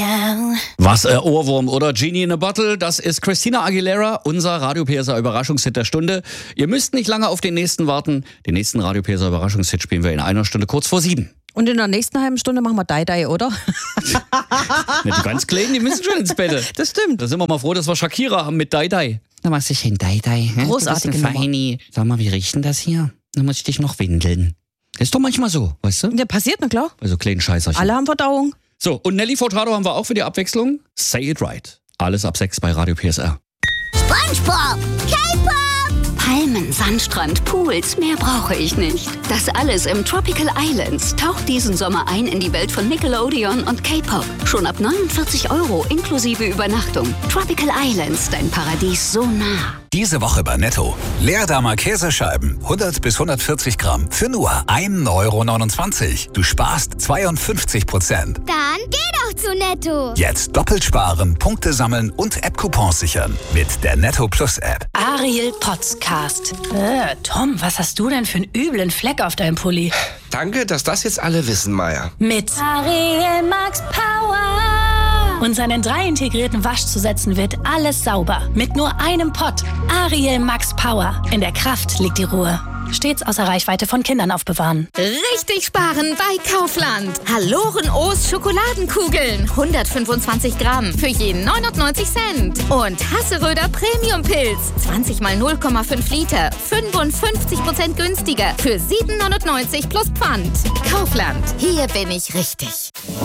Was Ohrwurm oder Genie in a Bottle, das ist Christina Aguilera, unser Radio PSA Überraschungshit der Stunde. Ihr müsst nicht lange auf den nächsten warten. Den nächsten Radio PSA Überraschungshit spielen wir in einer Stunde kurz vor 7. Und in der nächsten halben Stunde machen wir Die, oder? Die ganz Kleinen, die müssen schon ins Bett. Das stimmt. Da sind wir mal froh, dass wir Shakira haben mit Die. Da machst du schön Die. Großartige Feini. Sag mal, wie riecht denn das hier? Da muss ich dich noch windeln. Das ist doch manchmal so, weißt du? Ja, passiert, na klar. Also kleinen Scheißerchen. Alle haben Verdauung. So, und Nelly Furtado haben wir auch für die Abwechslung. Say It Right. Alles ab 6 bei Radio PSR. SpongeBob, K-Pop, Palmen, Sandstrand, Pools, mehr brauche ich nicht. Das alles im Tropical Islands. Taucht diesen Sommer ein in die Welt von Nickelodeon und K-Pop. Schon ab 49 € inklusive Übernachtung. Tropical Islands, dein Paradies so nah. Diese Woche bei Netto. Leerdammer Käsescheiben, 100 bis 140 Gramm, für nur 1,29 €. Du sparst 52%. Dann geh doch zu Netto. Jetzt doppelt sparen, Punkte sammeln und App-Coupons sichern. Mit der Netto Plus App. Ariel Podcast. Tom, was hast du denn für einen üblen Fleck auf deinem Pulli? Danke, dass das jetzt alle wissen, Maya. Mit Ariel Max Power. und seinen 3 integrierten Waschzusätzen wird alles sauber. Mit nur einem Pott. Ariel Max Power. In der Kraft liegt die Ruhe. Stets außer Reichweite von Kindern aufbewahren. Richtig sparen bei Kaufland. Haloren O's Schokoladenkugeln. 125 Gramm für jeden 99 Cent. Und Hasseröder Premium Pilz. 20 mal 0,5 Liter. 55% günstiger für 7,99 plus Pfand. Kaufland. Hier bin ich richtig.